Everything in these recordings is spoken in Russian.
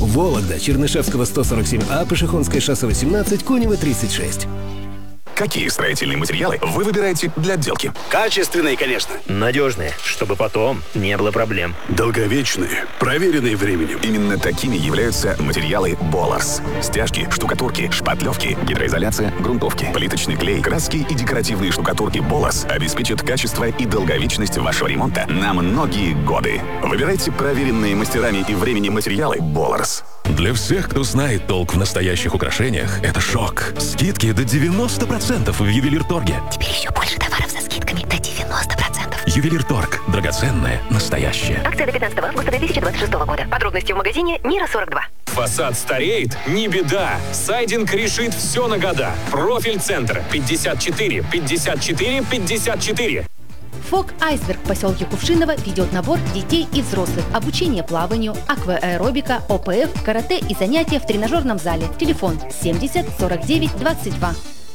Вологда, Чернышевского 147А, Пашихонское шоссе 18, Конева 36. Какие строительные материалы вы выбираете для отделки? Качественные, конечно. Надежные, чтобы потом не было проблем. Долговечные, проверенные временем. Именно такими являются материалы Боларс. Стяжки, штукатурки, шпатлевки, гидроизоляция, грунтовки, плиточный клей, краски и декоративные штукатурки Боларс обеспечат качество и долговечность вашего ремонта на многие годы. Выбирайте проверенные мастерами и временем материалы Боларс. Для всех, кто знает толк в настоящих украшениях, это шок. Скидки до 90% в Ювелирторге. Теперь еще больше товаров со скидками до 90%. Ювелирторг. Драгоценное, настоящее. Акция до 15 августа 2026 года. Подробности в магазине Мира 42. Фасад стареет? Не беда. Сайдинг решит все на года. Профиль-центр 54 54 54. ФОК «Айсберг» в поселке Кувшиново ведет набор детей и взрослых. Обучение плаванию, акваэробика, ОПФ, карате и занятия в тренажерном зале. Телефон 70 49 22.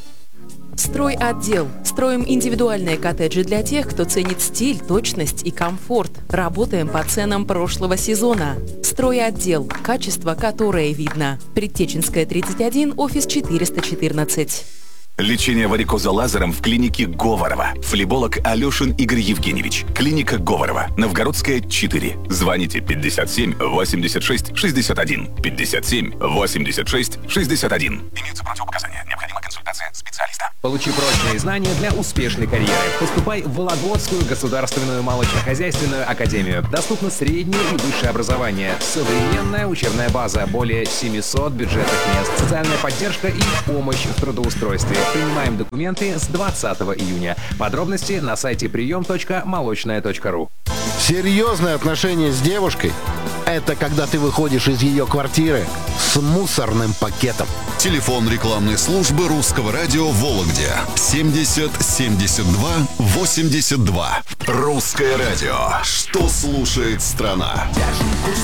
Стройотдел. Строим индивидуальные коттеджи для тех, кто ценит стиль, точность и комфорт. Работаем по ценам прошлого сезона. Стройотдел. Качество, которое видно. Предтеченская, 31, офис 414. Лечение варикоза лазером в клинике Говорова. Флеболог Алешин Игорь Евгеньевич. Клиника Говорова. Новгородская, 4. Звоните 57 86 61. 57 86 61. Имеются противопоказания. Необходима консультация специалиста. Получи прочные знания для успешной карьеры. Поступай в Вологодскую государственную молочно-хозяйственную академию. Доступно среднее и высшее образование. Современная учебная база. Более 700 бюджетных мест. Социальная поддержка и помощь в трудоустройстве. Принимаем документы с 20 июня. Подробности на сайте прием.молочная.ру. Серьезное отношение с девушкой – это когда ты выходишь из ее квартиры с мусорным пакетом. Телефон рекламной службы Русского радио в Вологде 70 72 82. Русское радио. Что слушает страна?